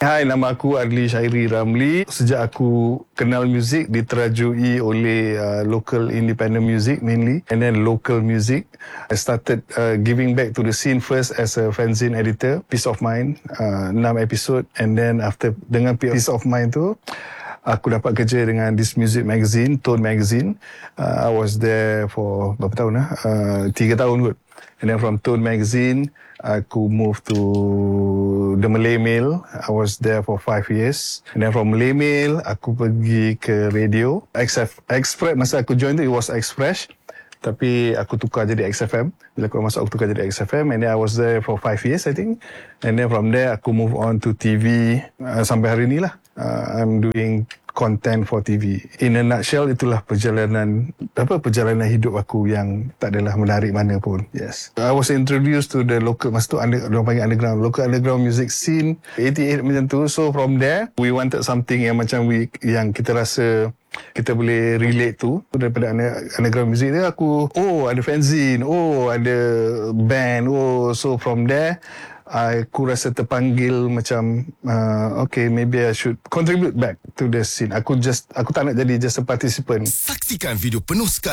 Hai, nama aku Adli Syairi Ramli. Sejak aku kenal muzik, diterajui oleh local independent music mainly, and then local music. I started giving back to the scene first as a fanzine editor, Peace of Mind, 6 episod, and then after dengan Peace of Mind tu, aku dapat kerja dengan this music magazine, Tone Magazine. I was there for berapa tahun 3 tahun kot. And then from Tone Magazine, aku moved to the Malay Mail. I was there for 5 years. And then from Malay Mail, aku pergi ke radio. Express, masa aku join tu, it was Express. Tapi aku tukar jadi XFM. Bila aku masuk, aku tukar jadi XFM. And then I was there for 5 years, I think. And then from there, aku move on to TV sampai hari ni lah. I'm doing content for TV. In a nutshell, itulah perjalanan hidup aku yang tak adalah menarik mana pun. Yes. I was introduced to the local, masa tu orang panggil local underground music scene, 88 macam tu. So from there, we wanted something yang macam yang kita rasa kita boleh relate tu. Daripada underground music dia, aku ada fanzine, ada band, so from there aku rasa terpanggil macam okay, maybe I should contribute back to the scene. Aku tak nak jadi just a participant. Saksikan video penuh sekarang